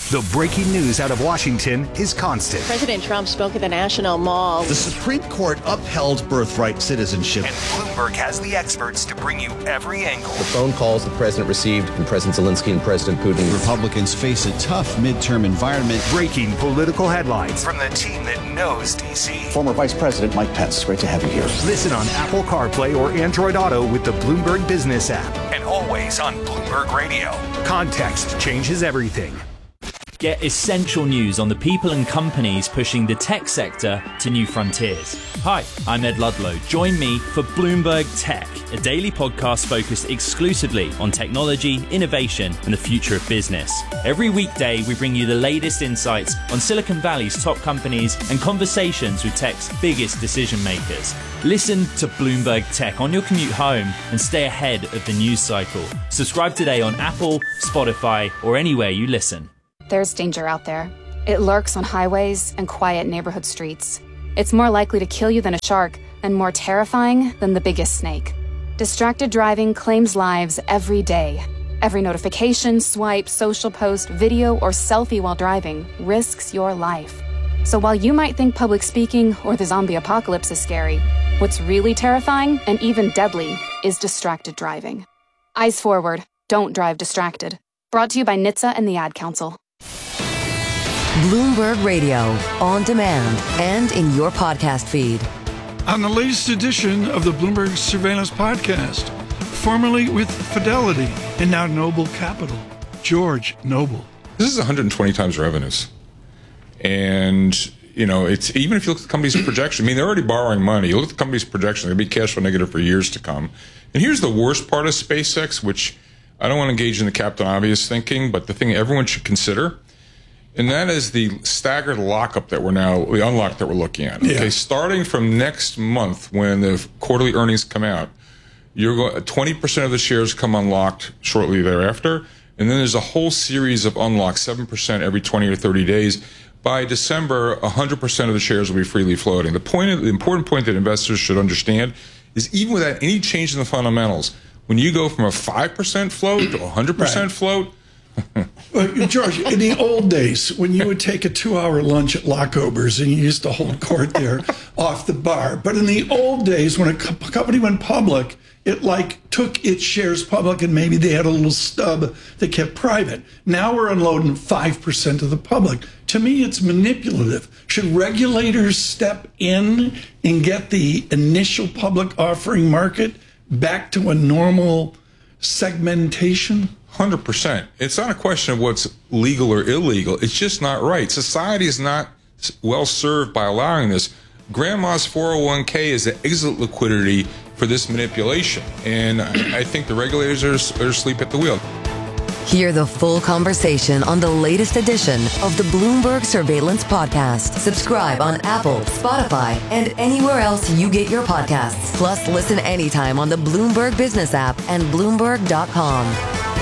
The breaking news out of Washington is constant. President Trump spoke at the National Mall. The Supreme Court upheld birthright citizenship. And Bloomberg has the experts to bring you every angle. The phone calls the president received from President Zelensky and President Putin. Republicans face a tough midterm environment. Breaking political headlines from the team that knows D.C. Former Vice President Mike Pence, great to have you here. Listen on Apple CarPlay or Android Auto with the Bloomberg Business app. And always on Bloomberg Radio. Context changes everything. Get essential news on the people and companies pushing the tech sector to new frontiers. Hi, I'm Ed Ludlow. Join me for Bloomberg Tech, a daily podcast focused exclusively on technology, innovation, and the future of business. Every weekday, we bring you the latest insights on Silicon Valley's top companies and conversations with tech's biggest decision makers. Listen to Bloomberg Tech on your commute home and stay ahead of the news cycle. Subscribe today on Apple, Spotify, or anywhere you listen. There's danger out there. It lurks on highways and quiet neighborhood streets. It's more likely to kill you than a shark and more terrifying than the biggest snake. Distracted driving claims lives every day. Every notification, swipe, social post, video, or selfie while driving risks your life. So while you might think public speaking or the zombie apocalypse is scary, what's really terrifying and even deadly is distracted driving. Eyes forward. Don't drive distracted. Brought to you by NHTSA and the Ad Council. Bloomberg Radio, on demand and in your podcast feed. On the latest edition of the Bloomberg Surveillance Podcast, formerly with Fidelity and now Noble Capital, George Noble. This is 120 times revenues. And, you know, it's even if you look at the company's projection, I mean, they're already borrowing money. You look at the company's projection, they're going to be cash flow negative for years to come. And here's the worst part of SpaceX, which I don't want to engage in the Captain Obvious thinking, but the thing everyone should consider, and that is the staggered lockup that the unlock that we're looking at. Okay, yeah. Starting from next month when the quarterly earnings come out, 20% of the shares come unlocked shortly thereafter, and then there's a whole series of unlocks, 7% every 20 or 30 days. By December, 100% of the shares will be freely floating. The important point that investors should understand is even without any change in the fundamentals, when you go from a 5% float to 100% float. George, in the old days, when you would take a 2-hour lunch at Lockober's and you used to hold court there off the bar, but in the old days, when a company went public, it took its shares public and maybe they had a little stub they kept private. Now we're unloading 5% of the public. To me, it's manipulative. Should regulators step in and get the initial public offering market back to a normal segmentation? 100%. It's not a question of what's legal or illegal. It's just not right. Society is not well served by allowing this. Grandma's 401k is the exit liquidity for this manipulation. And I think the regulators are asleep at the wheel. Hear the full conversation on the latest edition of the Bloomberg Surveillance Podcast. Subscribe on Apple, Spotify, and anywhere else you get your podcasts. Plus, listen anytime on the Bloomberg Business app and Bloomberg.com.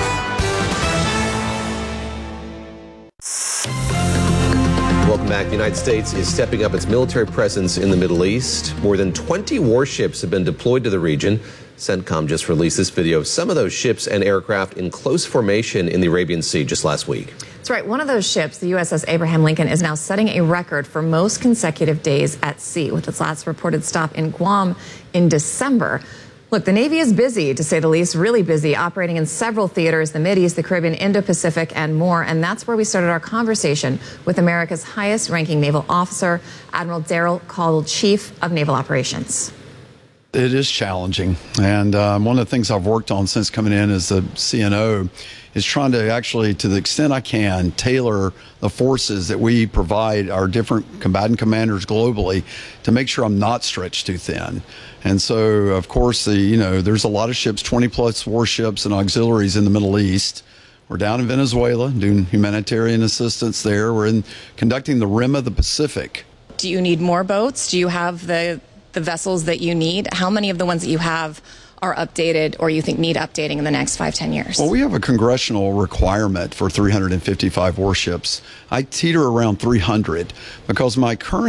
Welcome back. The United States is stepping up its military presence in the Middle East. More than 20 warships have been deployed to the region. CENTCOM just released this video of some of those ships and aircraft in close formation in the Arabian Sea just last week. That's right. One of those ships, the USS Abraham Lincoln, is now setting a record for most consecutive days at sea, with its last reported stop in Guam in December. Look, the Navy is busy, to say the least, really busy, operating in several theaters, the Mideast, the Caribbean, Indo-Pacific, and more. And that's where we started our conversation with America's highest-ranking naval officer, Admiral Daryl Caldwell, Chief of Naval Operations. It is challenging. And one of the things I've worked on since coming in as the CNO is trying to actually, to the extent I can, tailor the forces that we provide our different combatant commanders globally to make sure I'm not stretched too thin. And so, of course, there's a lot of ships, 20-plus warships and auxiliaries in the Middle East. We're down in Venezuela doing humanitarian assistance there. We're conducting the Rim of the Pacific. Do you need more boats? Do you have the vessels that you need? How many of the ones that you have are updated or you think need updating in the next 5-10 years? Well, we have a congressional requirement for 355 warships. I teeter around 300 because my current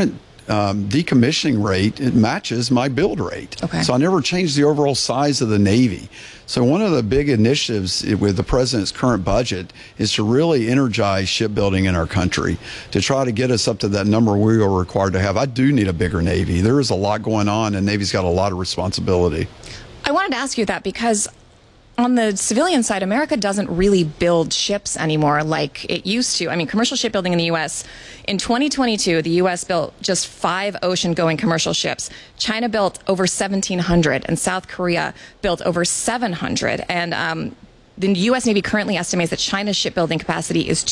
decommissioning rate, it matches my build rate. Okay. So I never changed the overall size of the Navy. So one of the big initiatives with the president's current budget is to really energize shipbuilding in our country, to try to get us up to that number we are required to have. I do need a bigger Navy. There is a lot going on, and Navy's got a lot of responsibility. I wanted to ask you that because on the civilian side, America doesn't really build ships anymore like it used to. I mean, commercial shipbuilding in the U.S. In 2022, the U.S. built just 5 ocean-going commercial ships. China built over 1,700, and South Korea built over 700. And the U.S. Navy currently estimates that China's shipbuilding capacity is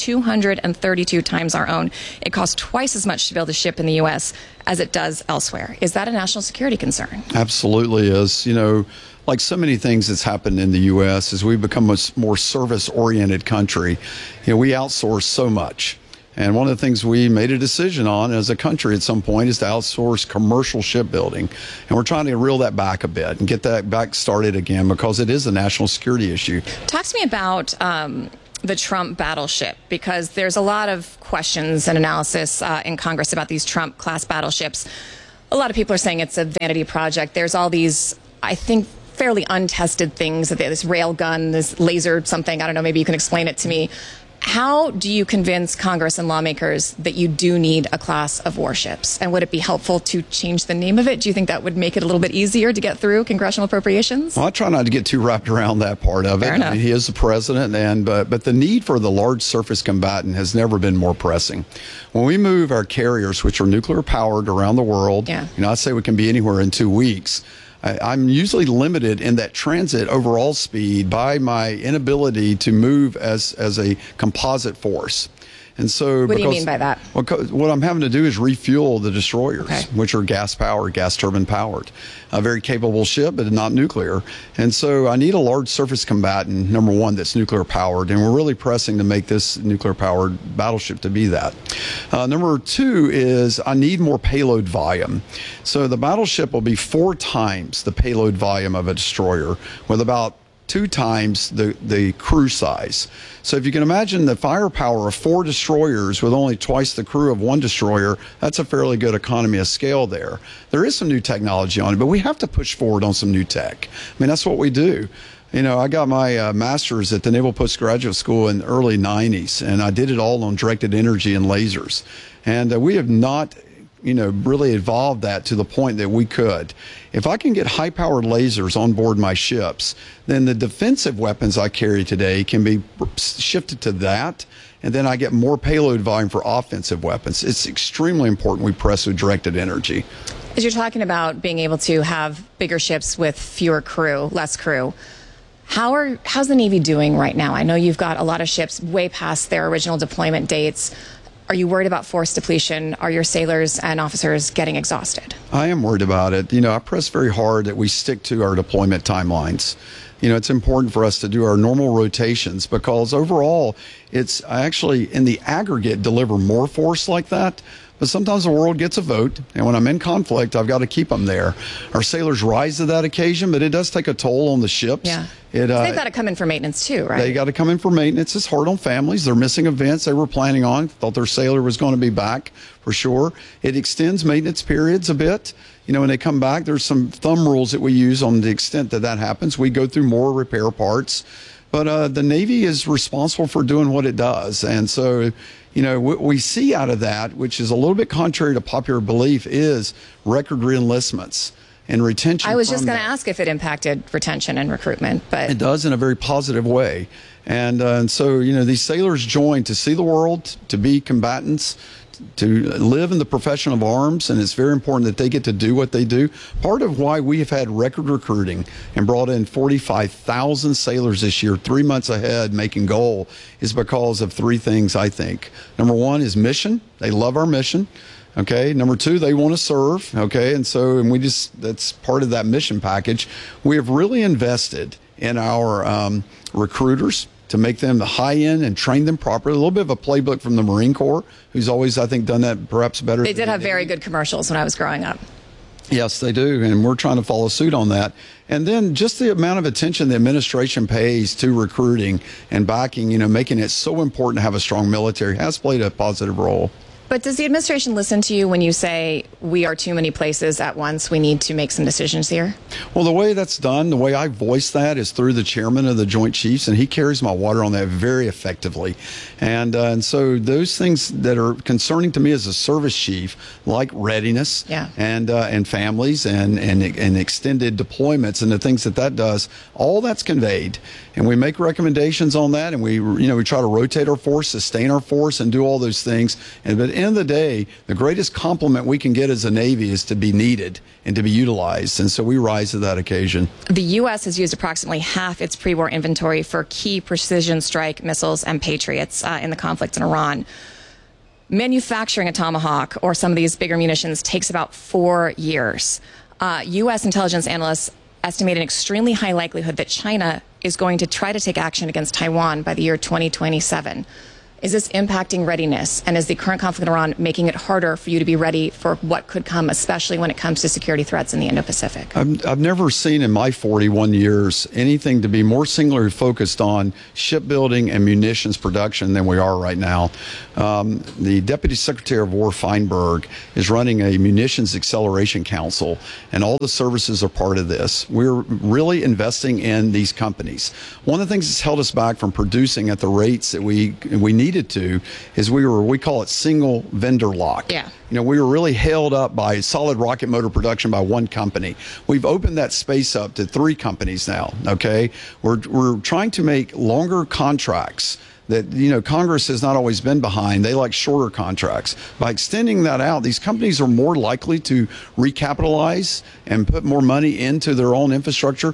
232 times our own. It costs twice as much to build a ship in the U.S. as it does elsewhere. Is that a national security concern? Absolutely is. You know, like so many things that's happened in the U.S., as we've become a more service-oriented country, you know, we outsource so much. And one of the things we made a decision on as a country at some point is to outsource commercial shipbuilding. And we're trying to reel that back a bit and get that back started again because it is a national security issue. Talk to me about the Trump battleship, because there's a lot of questions and analysis in Congress about these Trump-class battleships. A lot of people are saying it's a vanity project. There's all these, I think, fairly untested things, this rail gun, this laser something. I don't know, maybe you can explain it to me. How do you convince Congress and lawmakers that you do need a class of warships? And would it be helpful to change the name of it? Do you think that would make it a little bit easier to get through congressional appropriations? Well, I try not to get too wrapped around that part of it. Fair enough. I mean, he is the president, but the need for the large surface combatant has never been more pressing. When we move our carriers, which are nuclear powered around the world, you know, I say we can be anywhere in 2 weeks. I'm usually limited in that transit overall speed by my inability to move as a composite force. And so, what do you mean by that? What I'm having to do is refuel the destroyers, which are gas powered, gas turbine powered. A very capable ship, but not nuclear. And so I need a large surface combatant, number one, that's nuclear powered. And we're really pressing to make this nuclear powered battleship to be that. Number two is I need more payload volume. So the battleship will be 4 times the payload volume of a destroyer, with about 2 times the crew size. So if you can imagine the firepower of 4 destroyers with only twice the crew of 1 destroyer, that's a fairly good economy of scale there. There is some new technology on it, but we have to push forward on some new tech. I mean, that's what we do. You know, I got my master's at the Naval Postgraduate School in the early 90s, and I did it all on directed energy and lasers. And we have not really evolved that to the point that we could. If I can get high-powered lasers on board my ships, then the defensive weapons I carry today can be shifted to that, and then I get more payload volume for offensive weapons. It's extremely important we press with directed energy. As you're talking about being able to have bigger ships with fewer crew, less crew, how's the Navy doing right now? I know you've got a lot of ships way past their original deployment dates. Are you worried about force depletion? Are your sailors and officers getting exhausted? I am worried about it. You know, I press very hard that we stick to our deployment timelines. You know, it's important for us to do our normal rotations because overall, it's actually in the aggregate deliver more force like that. But sometimes the world gets a vote, and when I'm in conflict, I've got to keep them there. Our sailors rise to that occasion, but it does take a toll on the ships. Yeah. They've got to come in for maintenance too, right? They got to come in for maintenance. It's hard on families. They're missing events they were planning on. Thought their sailor was going to be back for sure. It extends maintenance periods a bit. You know, when they come back, there's some thumb rules that we use on the extent that that happens. We go through more repair parts. But the Navy is responsible for doing what it does. And so, you know, what we see out of that, which is a little bit contrary to popular belief, is record reenlistments and retention. I was just going to ask if it impacted retention and recruitment, but it does in a very positive way. And so, you know, these sailors join to see the world, to be combatants, to live in the profession of arms, and it's very important that they get to do what they do. Part of why we have had record recruiting and brought in 45,000 sailors this year, 3 months ahead, making goal, is because of 3 things, I think. Number 1 is mission. They love our mission. Okay. Number 2, they want to serve. Okay. And so, that's part of that mission package. We have really invested in our recruiters to make them the high end and train them properly. A little bit of a playbook from the Marine Corps, who's always, I think, done that perhaps better. They did have very good commercials when I was growing up. Yes, they do. And we're trying to follow suit on that. And then just the amount of attention the administration pays to recruiting and backing, you know, making it so important to have a strong military has played a positive role. But does the administration listen to you when you say we are too many places at once? We need to make some decisions here? Well, the way that's done, the way I voice that is through the chairman of the Joint Chiefs, and he carries my water on that very effectively. And so those things that are concerning to me as a service chief, like readiness and families and extended deployments and the things that does, all that's conveyed. And we make recommendations on that, and we try to rotate our force, sustain our force, and do all those things. But at the end of the day, the greatest compliment we can get as a Navy is to be needed and to be utilized. And so we rise to that occasion. The U.S. has used approximately half its pre-war inventory for key precision strike missiles and Patriots in the conflict in Iran. Manufacturing a Tomahawk or some of these bigger munitions takes about 4 years. U.S. intelligence analysts estimate an extremely high likelihood that China is going to try to take action against Taiwan by the year 2027. Is this impacting readiness? And is the current conflict in Iran making it harder for you to be ready for what could come, especially when it comes to security threats in the Indo-Pacific? I've never seen in my 41 years anything to be more singularly focused on shipbuilding and munitions production than we are right now. The Deputy Secretary of War Feinberg is running a Munitions Acceleration Council, and all the services are part of this. We're really investing in these companies. One of the things that's held us back from producing at the rates that we needed to is we call it single vendor lock. Yeah. We were really held up by solid rocket motor production by one company. We've opened that space up to 3 companies now. Okay, we're trying to make longer contracts that, Congress has not always been behind. They like shorter contracts. By extending that out, these companies are more likely to recapitalize and put more money into their own infrastructure,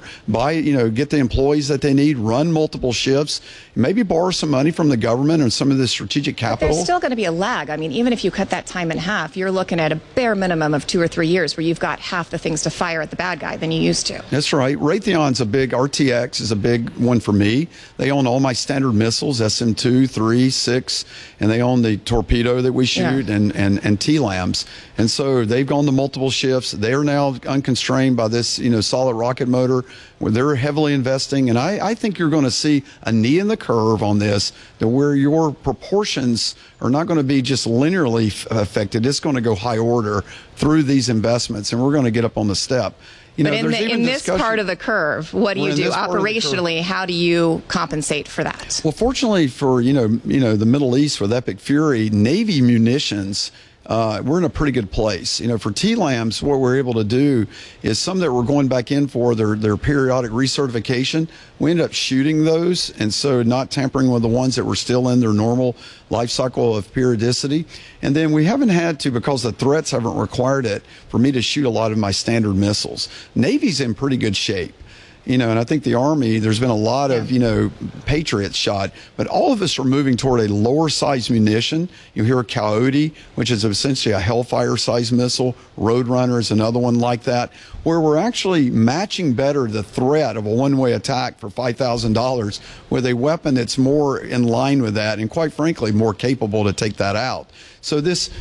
get the employees that they need, run multiple shifts, maybe borrow some money from the government and some of the strategic capital. But there's still going to be a lag. I mean, even if you cut that time in half, you're looking at a bare minimum of 2 or 3 years where you've got half the things to fire at the bad guy than you used to. That's right. Raytheon's RTX is a big one for me. They own all my Standard missiles, SM-2, 3, 6, and they own the torpedo that we shoot and TLAMs. And so they've gone to multiple shifts. They are now unconstrained by this, solid rocket motor. Where they're heavily investing, and I think you're going to see a knee in the curve on this, to where your proportions are not going to be just linearly affected. It's going to go high order through these investments, and we're going to get up on the step. But in this part of the curve, what do you do operationally? How do you compensate for that? Well, fortunately for the Middle East with Epic Fury, Navy munitions. We're in a pretty good place. For TLAMs, what we're able to do is some that we're going back in for their periodic recertification. We end up shooting those, and so not tampering with the ones that were still in their normal life cycle of periodicity. And then we haven't had to, because the threats haven't required it, for me to shoot a lot of my Standard missiles. Navy's in pretty good shape. And I think the Army, there's been a lot of, Patriots shot, but all of us are moving toward a lower size munition. You hear Coyote, which is essentially a Hellfire size missile. Roadrunner is another one like that, where we're actually matching better the threat of a one-way attack for $5,000 with a weapon that's more in line with that, and quite frankly, more capable to take that out. So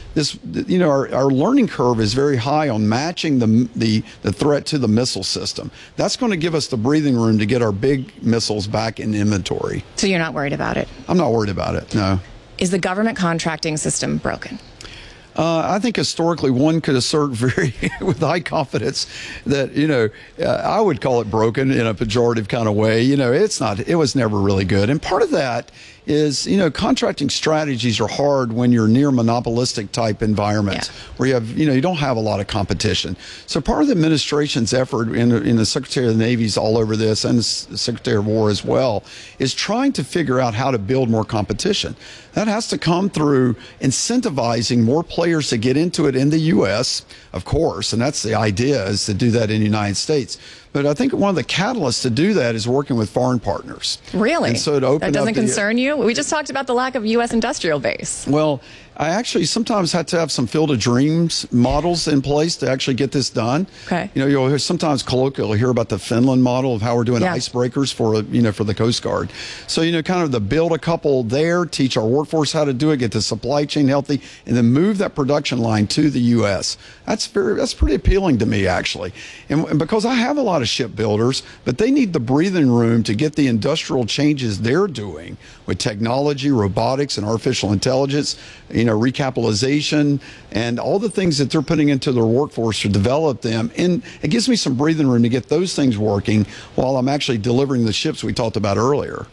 our learning curve is very high on matching the threat to the missile system. That's going to give us the breathing room to get our big missiles back in inventory. So you're not worried about it? I'm not worried about it, no. Is the government contracting system broken? I think historically one could assert with high confidence that, I would call it broken in a pejorative kind of way. It was never really good. And part of that is, contracting strategies are hard when you're near monopolistic type environments where you have, you don't have a lot of competition. So part of the administration's effort in the Secretary of the Navy's all over this, and the Secretary of War as well, is trying to figure out how to build more competition. That has to come through incentivizing more players to get into it in the U.S., of course, and that's the idea, is to do that in the United States. But I think one of the catalysts to do that is working with foreign partners. Really? And so to open that doesn't concern you? We just talked about the lack of U.S. industrial base. Well, I actually sometimes had to have some Field of Dreams models in place to actually get this done. Okay. You'll hear sometimes colloquially hear about the Finland model of how we're doing icebreakers for the Coast Guard. So, kind of to build a couple there, teach our workforce how to do it, get the supply chain healthy, and then move that production line to the U.S. That's pretty appealing to me, actually. And because I have a lot of shipbuilders, but they need the breathing room to get the industrial changes they're doing with technology, robotics, and artificial intelligence, recapitalization, and all the things that they're putting into their workforce to develop them. And it gives me some breathing room to get those things working while I'm actually delivering the ships we talked about earlier.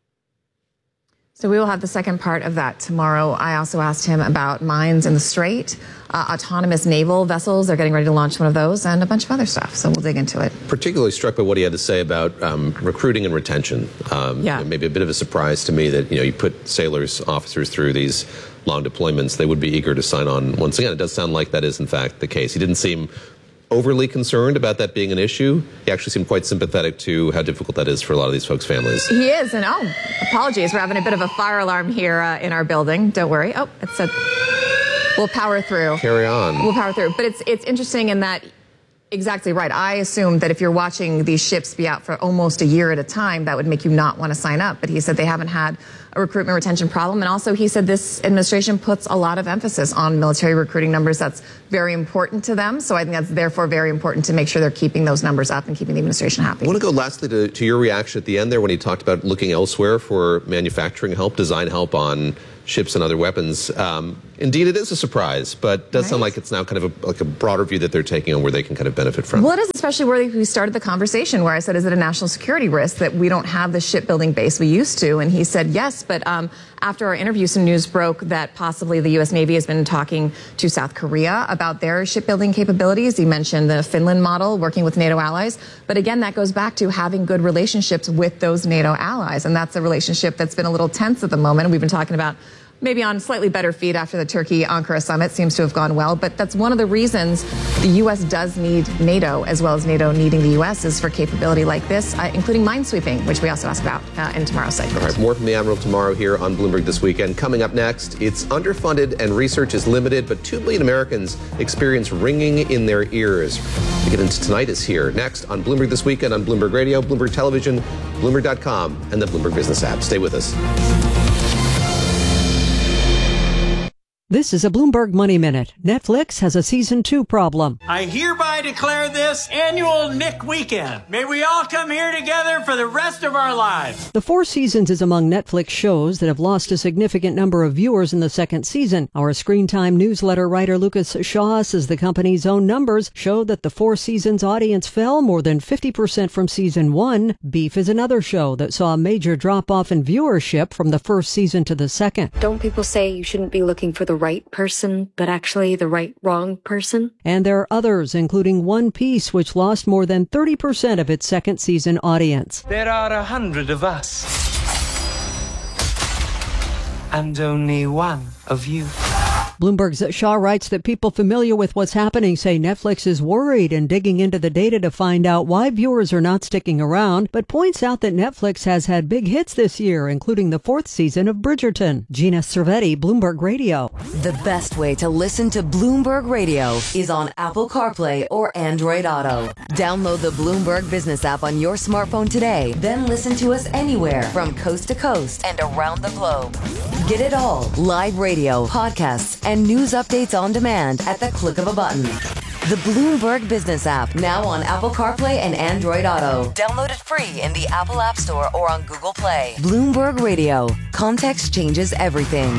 So we will have the second part of that tomorrow. I also asked him about mines in the Strait, autonomous naval vessels. They're getting ready to launch one of those, and a bunch of other stuff. So we'll dig into it. Particularly struck by what he had to say about recruiting and retention. Maybe a bit of a surprise to me that, you put sailors, officers through these long deployments. They would be eager to sign on. Once again, it does sound like that is, in fact, the case. He didn't seem overly concerned about that being an issue. He actually seemed quite sympathetic to how difficult that is for a lot of these folks' families. He is, and apologies, we're having a bit of a fire alarm here in our building. Don't worry. We'll power through. Carry on. We'll power through. But it's interesting in that, exactly right. I assumed that if you're watching these ships be out for almost a year at a time, that would make you not want to sign up. But he said they haven't had a recruitment retention problem. And also he said this administration puts a lot of emphasis on military recruiting numbers. That's very important to them. So I think that's therefore very important to make sure they're keeping those numbers up and keeping the administration happy. I want to go lastly to your reaction at the end there when he talked about looking elsewhere for manufacturing help, design help on ships and other weapons. Indeed, it is a surprise, but it does sound like it's now kind of a broader view that they're taking on where they can kind of benefit from. Well, it is especially where we started the conversation, where I said, is it a national security risk that we don't have the shipbuilding base we used to? And he said yes, but after our interview, some news broke that possibly the U.S. Navy has been talking to South Korea about their shipbuilding capabilities. He mentioned the Finland model, working with NATO allies. But again, that goes back to having good relationships with those NATO allies. And that's a relationship that's been a little tense at the moment. We've been talking about maybe on slightly better feet after the Turkey-Ankara summit. Seems to have gone well. But that's one of the reasons the U.S. does need NATO, as well as NATO needing the U.S., is for capability like this, including minesweeping, which we also asked about in tomorrow's segment. All right, more from the Admiral tomorrow here on Bloomberg This Weekend. Coming up next, it's underfunded and research is limited, but 2 billion Americans experience ringing in their ears. To get into tinnitus here. Next on Bloomberg This Weekend on Bloomberg Radio, Bloomberg Television, Bloomberg.com, and the Bloomberg Business app. Stay with us. This is a Bloomberg Money Minute. Netflix has a season 2 problem. I hereby declare this annual Nick Weekend. May we all come here together for the rest of our lives. The 4 seasons is among Netflix shows that have lost a significant number of viewers in the second season. Our Screen Time newsletter writer Lucas Shaw says the company's own numbers show that the 4 seasons audience fell more than 50% from season 1. Beef is another show that saw a major drop-off in viewership from the first season to the second. Don't people say you shouldn't be looking for the right person, but actually the wrong person? And there are others, including One Piece, which lost more than 30% of its second season audience. There are 100 of us, and only one of you. Bloomberg's Shaw writes that people familiar with what's happening say Netflix is worried and digging into the data to find out why viewers are not sticking around, but points out that Netflix has had big hits this year, including the 4th season of Bridgerton. Gina Cervetti, Bloomberg Radio. The best way to listen to Bloomberg Radio is on Apple CarPlay or Android Auto. Download the Bloomberg Business app on your smartphone today, then listen to us anywhere from coast to coast and around the globe. Get it all. Live radio, podcasts, and news updates on demand at the click of a button. The Bloomberg Business app, now on Apple CarPlay and Android Auto. Download it free in the Apple App Store or on Google Play. Bloomberg Radio. Context changes everything.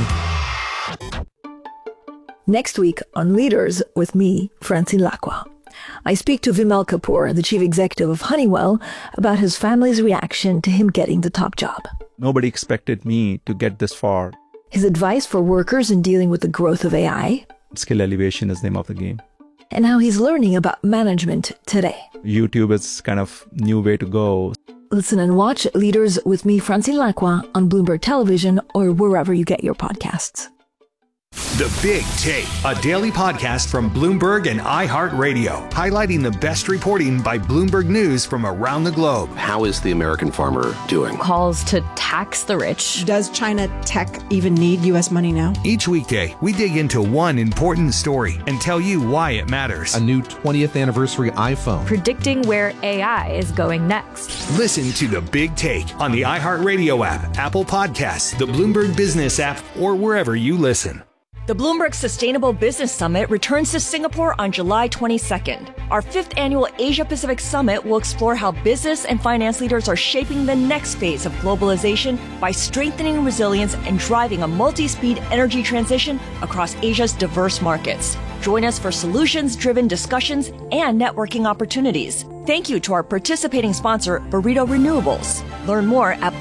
Next week on Leaders with me, Francine Lacqua. I speak to Vimal Kapoor, the chief executive of Honeywell, about his family's reaction to him getting the top job. Nobody expected me to get this far. His advice for workers in dealing with the growth of AI. Skill elevation is the name of the game. And how he's learning about management today. YouTube is kind of new way to go. Listen and watch Leaders with me, Francine Lacqua, on Bloomberg Television or wherever you get your podcasts. The Big Take, a daily podcast from Bloomberg and iHeartRadio, highlighting the best reporting by Bloomberg News from around the globe. How is the American farmer doing? Calls to tax the rich. Does China tech even need U.S. money now? Each weekday, we dig into one important story and tell you why it matters. A new 20th anniversary iPhone. Predicting where AI is going next. Listen to The Big Take on the iHeartRadio app, Apple Podcasts, the Bloomberg Business app, or wherever you listen. The Bloomberg Sustainable Business Summit returns to Singapore on July 22nd. Our 5th annual Asia-Pacific Summit will explore how business and finance leaders are shaping the next phase of globalization by strengthening resilience and driving a multi-speed energy transition across Asia's diverse markets. Join us for solutions-driven discussions and networking opportunities. Thank you to our participating sponsor, Burrito Renewables. Learn more at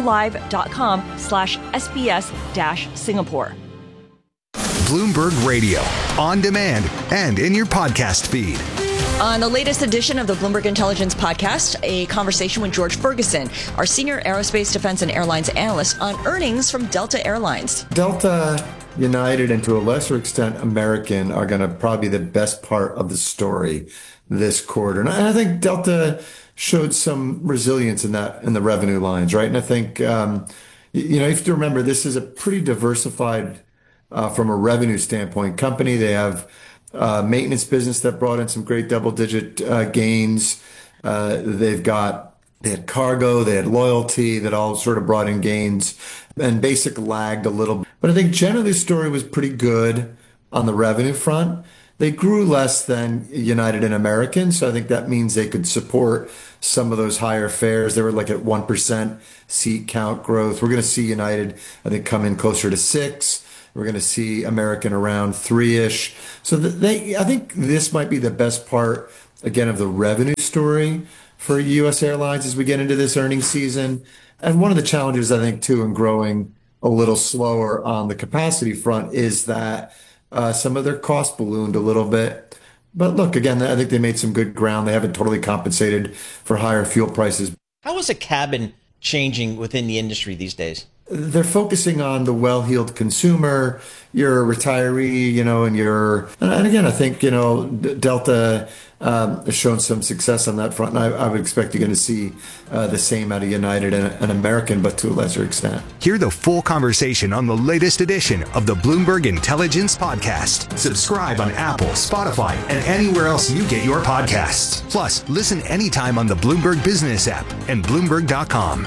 bloomberglive.com/SBS-Singapore. Bloomberg Radio, on demand and in your podcast feed. On the latest edition of the Bloomberg Intelligence Podcast, a conversation with George Ferguson, our senior aerospace, defense, and airlines analyst, on earnings from Delta Airlines. Delta, United, and to a lesser extent American are going to probably be the best part of the story this quarter. And I think Delta showed some resilience in the revenue lines, right? And I think, you have to remember, this is a pretty diversified from a revenue standpoint company. They have maintenance business that brought in some great double-digit gains. They had cargo, they had loyalty that all sort of brought in gains, and basic lagged a little bit. But I think generally the story was pretty good on the revenue front. They grew less than United and American, so I think that means they could support some of those higher fares. They were like at 1% seat count growth. We're going to see United, I think, come in closer to 6%. We're going to see American around 3-ish. So I think this might be the best part, again, of the revenue story for U.S. airlines as we get into this earnings season. And one of the challenges, I think, too, in growing a little slower on the capacity front is that some of their costs ballooned a little bit. But look, again, I think they made some good ground. They haven't totally compensated for higher fuel prices. How is a cabin changing within the industry these days? They're focusing on the well-heeled consumer, your retiree, and again, I think, Delta has shown some success on that front. And I would expect you're going to see the same out of United and American, but to a lesser extent. Hear the full conversation on the latest edition of the Bloomberg Intelligence Podcast. Subscribe on Apple, Spotify, and anywhere else you get your podcasts. Plus, listen anytime on the Bloomberg Business app and Bloomberg.com.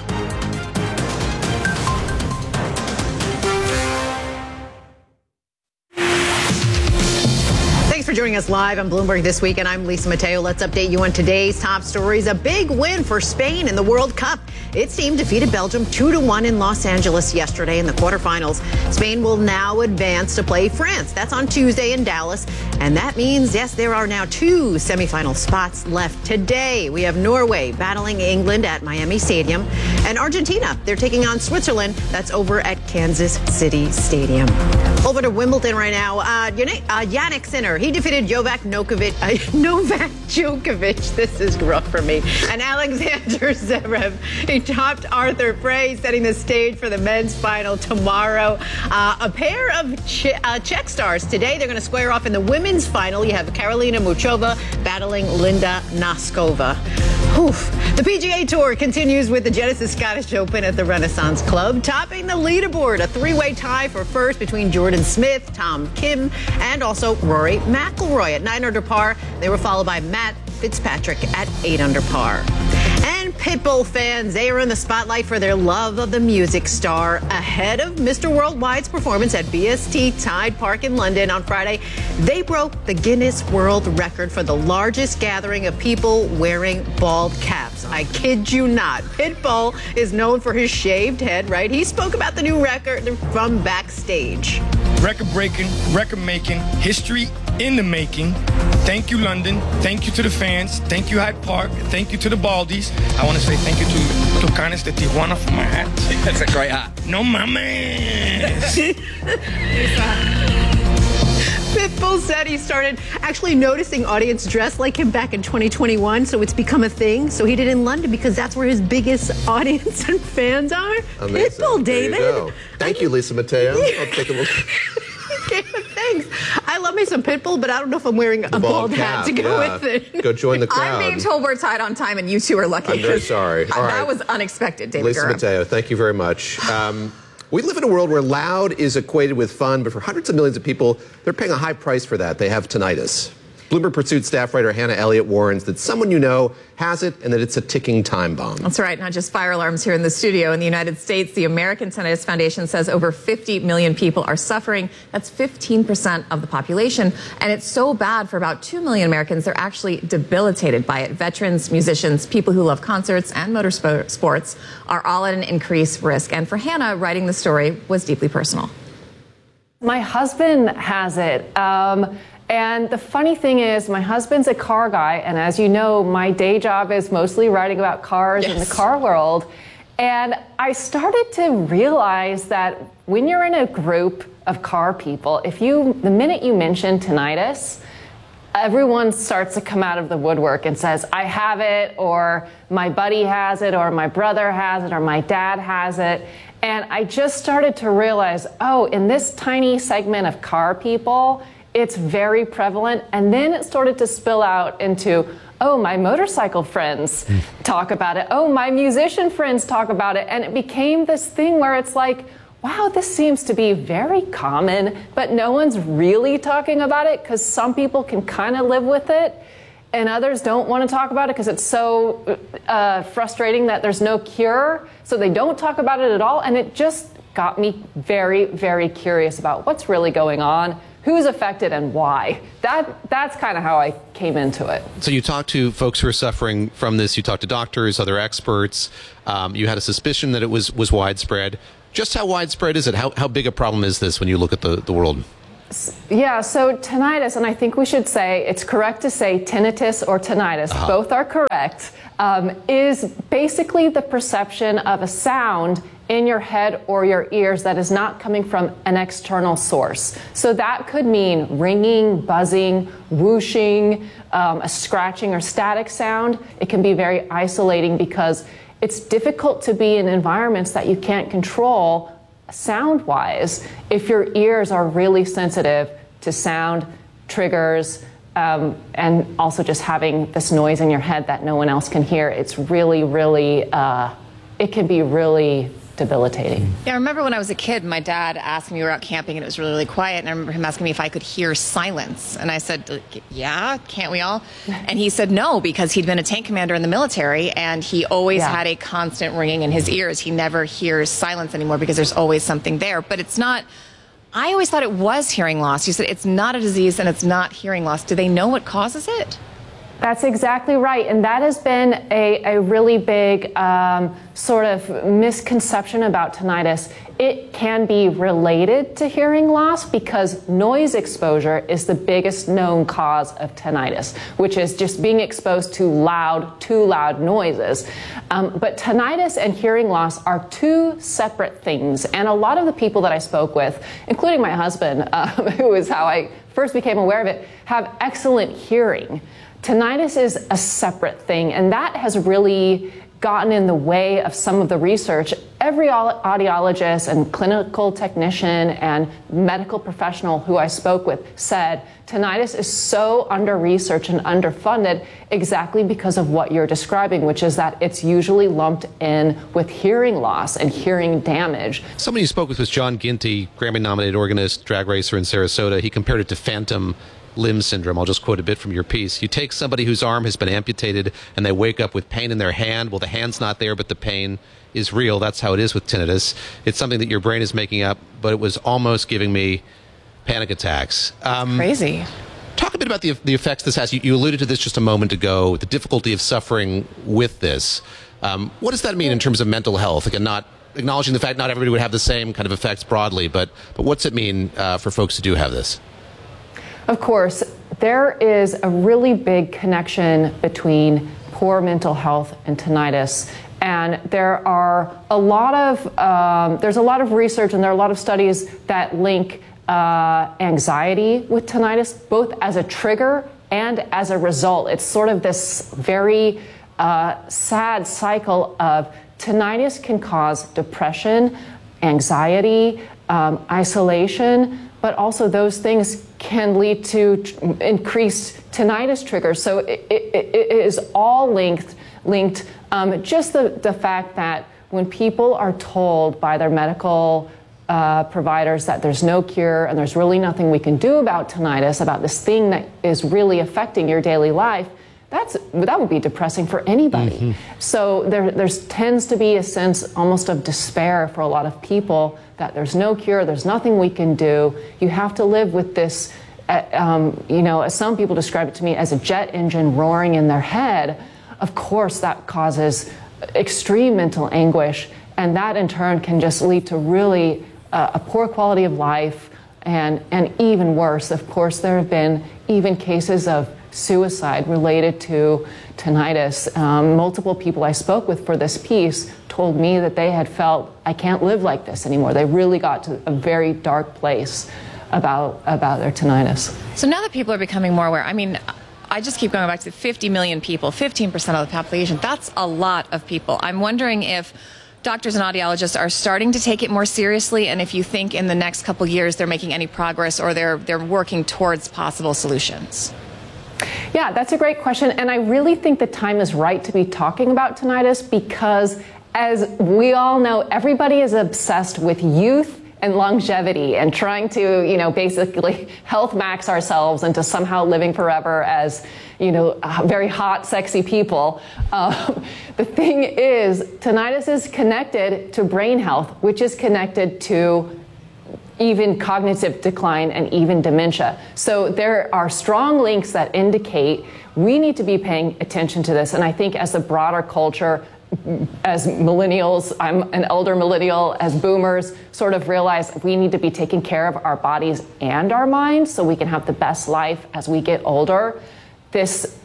For joining us live on Bloomberg This Week, and I'm Lisa Mateo. Let's update you on today's top stories. A big win for Spain in the World Cup. Its team defeated Belgium 2-1 in Los Angeles yesterday in the quarterfinals. Spain will now advance to play France. That's on Tuesday in Dallas. And that means, yes, there are now 2 semifinal spots left today. We have Norway battling England at Miami Stadium. And Argentina, they're taking on Switzerland. That's over at Kansas City Stadium. Over to Wimbledon right now. Jannik Sinner, he defeated Novak Djokovic. This is rough for me. And Alexander Zverev, he topped Arthur Frey, setting the stage for the men's final tomorrow. A pair of Czech stars today. They're going to square off in the women's final. You have Karolina Muchova battling Linda Noskova. Oof. The PGA Tour continues with the Genesis Scottish Open at the Renaissance Club, topping the leaderboard. A 3-way tie for first between Jordan Smith, Tom Kim, and also Rory McIlroy at 9 under par. They were followed by Matt Fitzpatrick at 8 under par. And Pitbull fans, they are in the spotlight for their love of the music star. Ahead of Mr. Worldwide's performance at BST Tide Park in London on Friday, they broke the Guinness World Record for the largest gathering of people wearing bald caps. I kid you not. Pitbull is known for his shaved head, right? He spoke about the new record from backstage. Record breaking, record making, history in the making. Thank you, London. Thank you to the fans. Thank you, Hyde Park. Thank you to the Baldies. I want to say thank you to Tucanes de Tijuana for my hat. That's a great hat. No mames. Pitbull said he started actually noticing audience dressed like him back in 2021, so it's become a thing. So he did in London because that's where his biggest audience and fans are. Amazing. Pitbull, David. There you go. Thank you, Lisa Mateo. I'll take a look. Thanks. I love me some Pitbull, but I don't know if I'm wearing a bald hat to go with it. Go join the crowd. I'm being told we're tied on time, and you two are lucky. I'm very sorry. All right. That was unexpected, David Lisa Gura. Mateo, thank you very much. We live in a world where loud is equated with fun, but for hundreds of millions of people, they're paying a high price for that. They have tinnitus. Bloomberg Pursuit staff writer Hannah Elliott warns that someone you know has it and that it's a ticking time bomb. That's right. Not just fire alarms here in the studio. In the United States, the American Tinnitus Foundation says over 50 million people are suffering. That's 15% of the population. And it's so bad for about 2 million Americans, they're actually debilitated by it. Veterans, musicians, people who love concerts and motorsports are all at an increased risk. And for Hannah, writing the story was deeply personal. My husband has it. And the funny thing is, my husband's a car guy, and as you know, my day job is mostly writing about cars in the car world. And I started to realize that when you're in a group of car people, the minute you mention tinnitus, everyone starts to come out of the woodwork and says, I have it, or my buddy has it, or my brother has it, or my dad has it. And I just started to realize, in this tiny segment of car people, it's very prevalent. And then it started to spill out into, my motorcycle friends talk about it. My musician friends talk about it. And it became this thing where it's like, wow, this seems to be very common, but no one's really talking about it because some people can kind of live with it and others don't want to talk about it because it's so frustrating that there's no cure. So they don't talk about it at all. And it just got me very, very curious about what's really going on, who's affected, and why. That's kind of how I came into it. So you talked to folks who are suffering from this. You talked to doctors, other experts. You had a suspicion that it was widespread. Just how widespread is it? How big a problem is this when you look at the world? Yeah, so tinnitus, and I think we should say, it's correct to say tinnitus or tinnitus, both are correct, is basically the perception of a sound in your head or your ears that is not coming from an external source. So that could mean ringing, buzzing, whooshing, a scratching or static sound. It can be very isolating because it's difficult to be in environments that you can't control sound-wise if your ears are really sensitive to sound, triggers, and also just having this noise in your head that no one else can hear. It's really, really, it can be really debilitating. Yeah, I remember when I was a kid, my dad asked me, we were out camping and it was really, really quiet, and I remember him asking me if I could hear silence. And I said, yeah, can't we all? And he said no, because he'd been a tank commander in the military and he always had a constant ringing in his ears. He never hears silence anymore because there's always something there. But it's not, I always thought it was hearing loss. You said it's not a disease and it's not hearing loss. Do they know what causes it? That's exactly right. And that has been a really big sort of misconception about tinnitus. It can be related to hearing loss because noise exposure is the biggest known cause of tinnitus, which is just being exposed to too loud noises. But tinnitus and hearing loss are two separate things. And a lot of the people that I spoke with, including my husband, who is how I first became aware of it, have excellent hearing. Tinnitus is a separate thing, and that has really gotten in the way of some of the research. Every audiologist and clinical technician and medical professional who I spoke with said tinnitus is so under-researched and underfunded exactly because of what you're describing, which is that it's usually lumped in with hearing loss and hearing damage. Somebody you spoke with was John Ginty, Grammy-nominated organist, drag racer in Sarasota. He compared it to phantom limb syndrome. I'll just quote a bit from your piece. You take somebody whose arm has been amputated and they wake up with pain in their hand. Well, the hand's not there, but the pain is real. That's how it is with tinnitus. It's something that your brain is making up, but it was almost giving me panic attacks. Crazy. Talk a bit about the effects this has. You alluded to this just a moment ago, the difficulty of suffering with this. What does that mean in terms of mental health? Again, not acknowledging the fact not everybody would have the same kind of effects broadly, but what's it mean for folks who do have this? Of course, there is a really big connection between poor mental health and tinnitus. And there are a lot of, there's a lot of research and there are a lot of studies that link anxiety with tinnitus, both as a trigger and as a result. It's sort of this very sad cycle of tinnitus can cause depression, anxiety, isolation, but also those things can lead to increased tinnitus triggers. So it is all linked. Just the fact that when people are told by their medical providers that there's no cure and there's really nothing we can do about tinnitus, about this thing that is really affecting your daily life, that would be depressing for anybody. So there tends to be a sense almost of despair for a lot of people that there's no cure, there's nothing we can do. You have to live with this, as some people describe it to me, as a jet engine roaring in their head. Of course, that causes extreme mental anguish, and that in turn can just lead to really a poor quality of life, and even worse. Of course, there have been even cases of suicide related to tinnitus. Multiple people I spoke with for this piece told me that they had felt, I can't live like this anymore. They really got to a very dark place about their tinnitus. So now that people are becoming more aware, I mean, I just keep going back to 50 million people, 15% of the population. That's a lot of people. I'm wondering if doctors and audiologists are starting to take it more seriously, and if you think in the next couple years they're making any progress or they're working towards possible solutions. Yeah, that's a great question. And I really think the time is right to be talking about tinnitus because, as we all know, everybody is obsessed with youth and longevity and trying to, basically health max ourselves into somehow living forever as, very hot, sexy people. The thing is, tinnitus is connected to brain health, which is connected to even cognitive decline and even dementia. So there are strong links that indicate we need to be paying attention to this. And I think as a broader culture, as millennials, I'm an elder millennial, as boomers, sort of realize we need to be taking care of our bodies and our minds so we can have the best life as we get older. This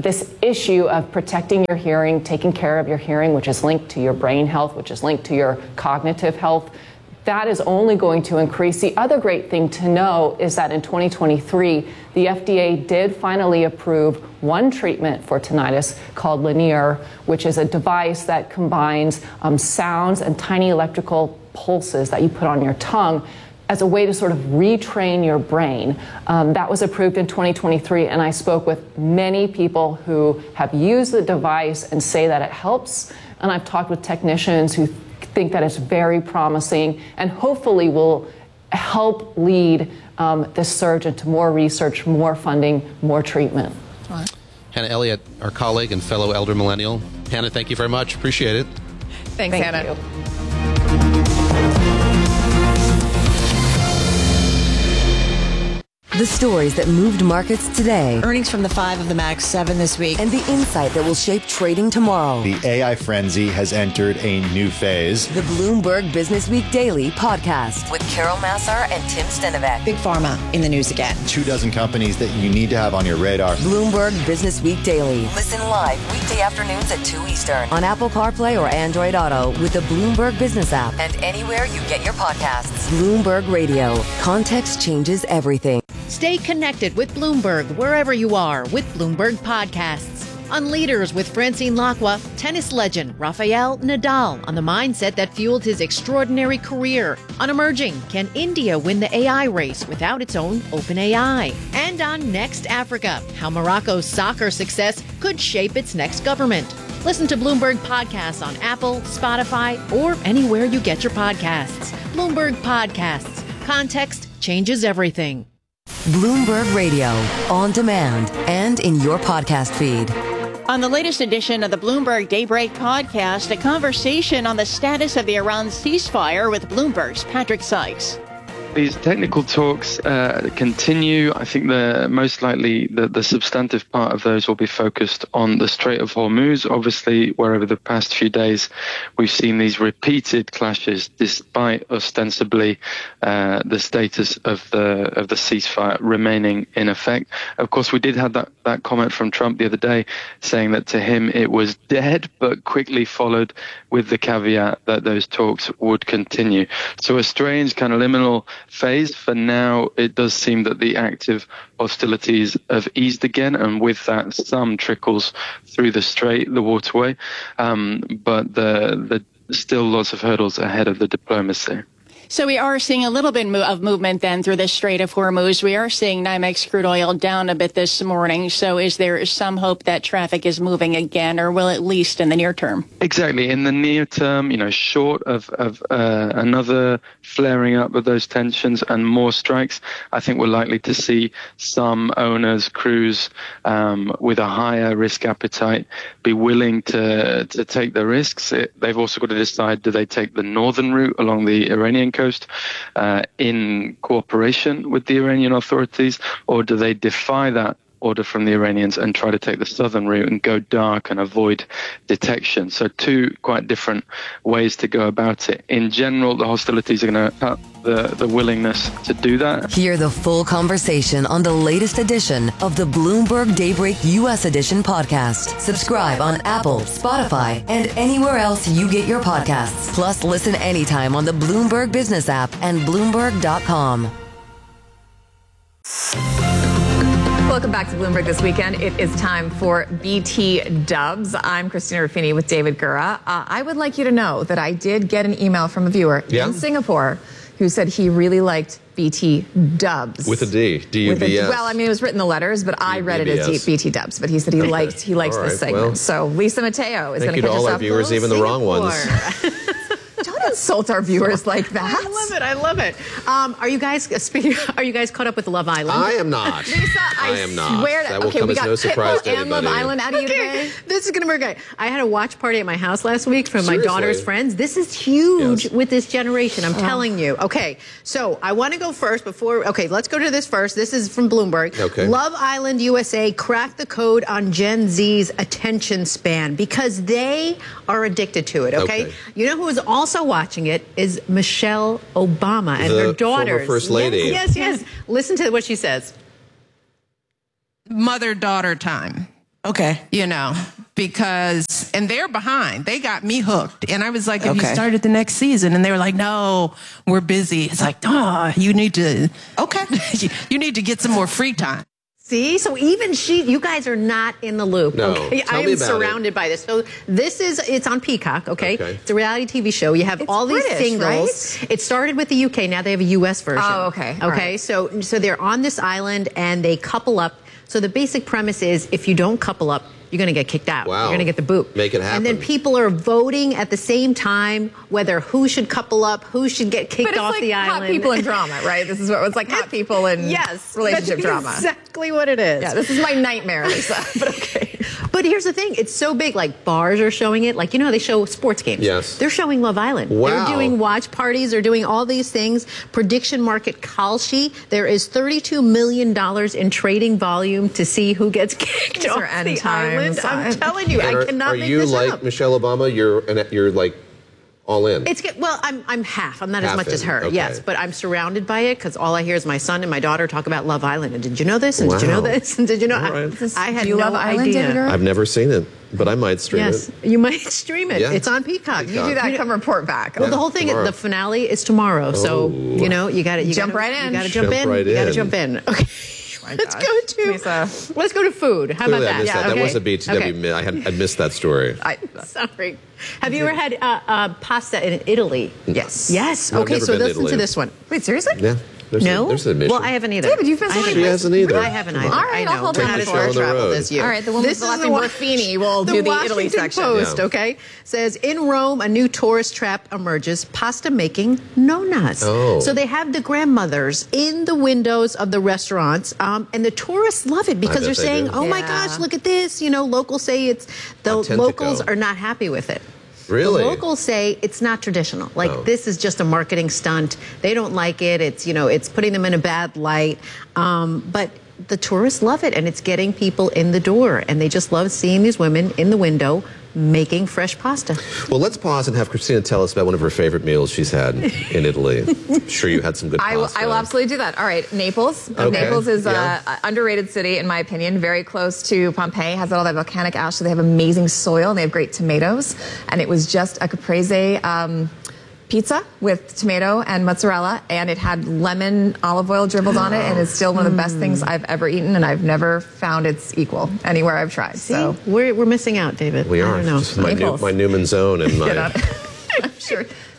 issue of protecting your hearing, taking care of your hearing, which is linked to your brain health, which is linked to your cognitive health, that is only going to increase. The other great thing to know is that in 2023, the FDA did finally approve one treatment for tinnitus called Linear, which is a device that combines sounds and tiny electrical pulses that you put on your tongue as a way to sort of retrain your brain. That was approved in 2023, and I spoke with many people who have used the device and say that it helps. And I've talked with technicians who think that it's very promising and hopefully will help lead this surge into more research, more funding, more treatment. Hannah Elliott, our colleague and fellow elder millennial. Hannah, thank you very much. Appreciate it. Thanks, Hannah. You. The stories that moved markets today. Earnings from the 5 of the Max 7 this week. And the insight that will shape trading tomorrow. The AI frenzy has entered a new phase. The Bloomberg Business Week Daily podcast with Carol Massar and Tim Stenovec. Big Pharma in the news again. 24 companies that you need to have on your radar. Bloomberg Business Week Daily. Listen live weekday afternoons at 2 Eastern on Apple CarPlay or Android Auto with the Bloomberg Business app and anywhere you get your podcasts. Bloomberg Radio. Context changes everything. Stay connected with Bloomberg wherever you are with Bloomberg Podcasts. On Leaders with Francine Lacqua, tennis legend Rafael Nadal on the mindset that fueled his extraordinary career. On Emerging, can India win the AI race without its own OpenAI? And on Next Africa, how Morocco's soccer success could shape its next government. Listen to Bloomberg Podcasts on Apple, Spotify, or anywhere you get your podcasts. Bloomberg Podcasts. Context changes everything. Bloomberg Radio, on demand and in your podcast feed. On the latest edition of the Bloomberg Daybreak podcast, a conversation on the status of the Iran ceasefire with Bloomberg's Patrick Sykes. These technical talks continue. I think most likely the substantive part of those will be focused on the Strait of Hormuz. Obviously, where over the past few days we've seen these repeated clashes, despite ostensibly the status of the ceasefire remaining in effect. Of course, we did have that comment from Trump the other day saying that to him it was dead, but quickly followed with the caveat that those talks would continue. So a strange kind of liminal phase. For now, it does seem that the active hostilities have eased again, and with that, some trickles through the strait, the waterway, but the still lots of hurdles ahead of the diplomacy. So we are seeing a little bit of movement then through the Strait of Hormuz. We are seeing NYMEX crude oil down a bit this morning. So is there some hope that traffic is moving again, or will at least in the near term? Exactly. In the near term, short of another flaring up of those tensions and more strikes, I think we're likely to see some owners, crews with a higher risk appetite be willing to take the risks. They've also got to decide, do they take the northern route along the Iranian coast in cooperation with the Iranian authorities, or do they defy that order from the Iranians and try to take the southern route and go dark and avoid detection? So two quite different ways to go about it. In general, the hostilities are going to cut the willingness to do that. Hear the full conversation on the latest edition of the Bloomberg Daybreak U.S. Edition podcast. Subscribe on Apple, Spotify, and anywhere else you get your podcasts. Plus, listen anytime on the Bloomberg Business app and Bloomberg.com. Welcome back to Bloomberg This Weekend. It is time for BT Dubs. I'm Christina Ruffini with David Gura. I would like you to know that I did get an email from a viewer in Singapore who said he really liked BT Dubs. With a D. D-U-B-S. Well, I mean, it was written in the letters, but I read it as BT Dubs. But he said he liked this segment. Well, so Lisa Mateo is going to catch us up. Thank you to all our viewers, even the wrong ones. Don't insult our viewers like that. I love it. Are you guys caught up with Love Island? I am not. Lisa, I am not. Swear that will come as no surprise to and anybody. Love Island out of you today. This is going to be great. I had a watch party at my house last week from my daughter's friends. This is huge with this generation. I'm telling you. Okay, so I want to go first let's go to this first. This is from Bloomberg. Okay. Love Island USA cracked the code on Gen Z's attention span because they are addicted to it. Okay. You know who is also watching it is Michelle Obama and her daughters. Former First Lady. Yes. Listen to what she says. Mother-daughter time. Okay. Because, and they're behind. They got me hooked. And I was like, have you started the next season? And they were like, no, we're busy. It's like, you need to get some more free time. See, so even you guys are not in the loop. No. Okay? I am surrounded by this. So it's on Peacock, okay? It's a reality TV show. You have all these singles. Right? It started with the UK. Now they have a US version. Oh, okay. Okay, right. So they're on this island and they couple up. So the basic premise is if you don't couple up, you're going to get kicked out. Wow. You're going to get the boot. Make it happen. And then people are voting at the same time whether who should couple up, who should get kicked off the island. Hot people in drama, right? This is what it's like. Hot people in relationship drama. Exactly what it is. Yeah, this is my nightmare, Lisa. But okay. But here's the thing. It's so big. Like bars are showing it. Like, they show sports games. Yes. They're showing Love Island. Wow. They're doing watch parties. They're doing all these things. Prediction market Kalshi. There is $32 million in trading volume to see who gets kicked off the island. I'm telling you, I cannot make this up. Are you like Michelle Obama? You're like all in. I'm half. I'm not half as much as her. Okay. Yes, but I'm surrounded by it because all I hear is my son and my daughter talk about Love Island. And did you know this? And did you know this? And did you know? I had no idea. I've never seen it, but I might stream it. Yes, you might stream it. Yeah. It's on Peacock. You do that. Come report back. Well, the whole thing, the finale is tomorrow. So you got to jump right in. You got to jump in. You got to jump in. Okay. Let's go to food. How Clearly about that? That was a BTW. I missed that story. Sorry. Have you ever had pasta in Italy? Yes. Yes. I've Okay, never so been to listen Italy. to this one. Wait, seriously? Yeah. There's an admission. Well, I haven't either. David, you've been so She hasn't either. I haven't either. All right, I'll hold We're on not as before. far traveled as you. All right, the woman with the last name Ruffini will do the Italy section. Post, okay, says in Rome, a new tourist trap emerges: pasta making nonas. Oh. So they have the grandmothers in the windows of the restaurants, and the tourists love it because they're saying, "Oh my gosh, look at this!" Locals say locals are not happy with it. Really? The locals say it's not traditional. This is just a marketing stunt. They don't like it. It's putting them in a bad light. But the tourists love it, and it's getting people in the door, and they just love seeing these women in the window making fresh pasta. Well, let's pause and have Christina tell us about one of her favorite meals she's had in Italy. I'm sure you had some good pasta. I will absolutely do that. All right, Naples. Okay. Naples is an underrated city, in my opinion, very close to Pompeii, has all that volcanic ash, so they have amazing soil, and they have great tomatoes. And it was just a caprese pizza with tomato and mozzarella, and it had lemon olive oil dribbled on it, and it's still one of the best things I've ever eaten, and I've never found its equal anywhere I've tried. See, so we're missing out, David. We are. I don't know. Just my Newman zone and my... I'm sure.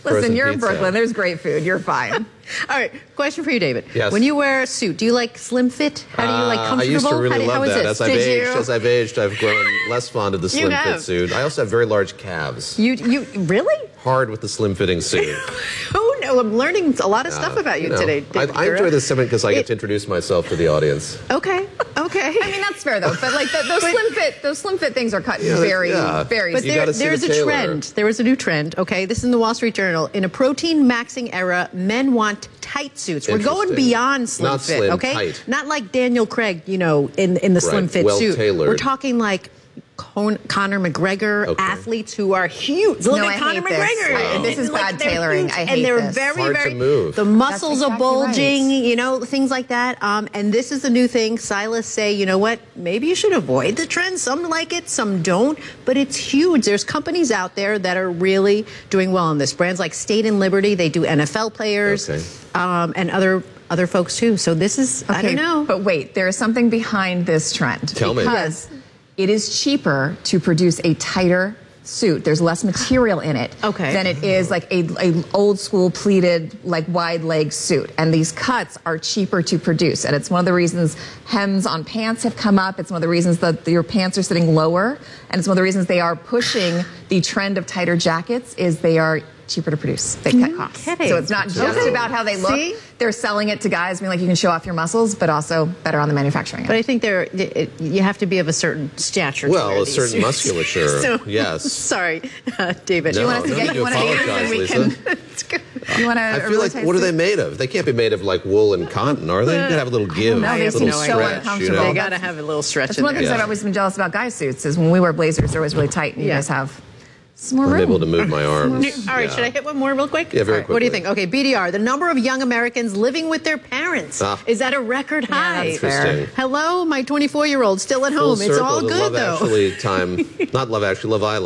frozen you're in pizza. Brooklyn. There's great food. You're fine. All right, question for you, David. Yes. When you wear a suit, do you like slim fit? How do you like comfortable? I used to really how love is that. it? As I've aged, I've grown less fond of the slim fit suit. I also have very large calves. You really? Hard with the slim fitting suit. Oh no, I'm learning a lot of stuff about you today, David. I enjoy this segment because I get to introduce myself to the audience. Okay. I mean, that's fair though. But like those slim fit things are cut very. But there's a trend. There is a new trend. Okay, this is in the Wall Street Journal. In a protein maxing era, men want tight suits. We're going beyond slim Not fit. slim, okay, tight. Not like Daniel Craig, in the slim fit well suit. tailored. We're talking like Conor McGregor, athletes who are huge. Look at Conor McGregor. This is bad tailoring. I hate and they're this. very, Hard very. to move. The muscles That's are exactly bulging. Things like that. And this is a new thing. Stylists say, you know what? Maybe you should avoid the trend. Some like it, some don't. But it's huge. There's companies out there that are really doing well on this. Brands like State and Liberty. They do NFL players and other folks too. So this is, I don't know. But wait, there is something behind this trend. Tell me. Because it is cheaper to produce a tighter suit. There's less material in it than it is like a old school pleated, like wide leg suit. And these cuts are cheaper to produce. And it's one of the reasons hems on pants have come up. It's one of the reasons that your pants are sitting lower. And it's one of the reasons they are pushing the trend of tighter jackets is they are cheaper to produce. They cut costs. So it's not just about how they look. See? They're selling it to guys, being like you can show off your muscles, but also better on the manufacturing end. But I think you have to be of a certain stature. Well, a certain musculature. So, yes. Sorry, David. No, you want us to get you want to apologize, Lisa. You want to? I feel like, what are they made of? They can't be made of like wool and cotton, are they? They gotta have a little give, No, a they little seem so stretch. uncomfortable. They got to have a little stretch. That's one of the things I've always been jealous about guys' suits is when we wear blazers, they're always really tight, and you guys have some more room. I'm able to move my arms. All right, should I hit one more real quick? Yeah, very All right, what do you quickly. think? Okay, BDR, the number of young Americans living with their parents is at a record high. that's fair. Interesting. Hello, my 24-year-old still at Full home. It's all circle to good, Love though. Actually time, not Love Actually, Love Island.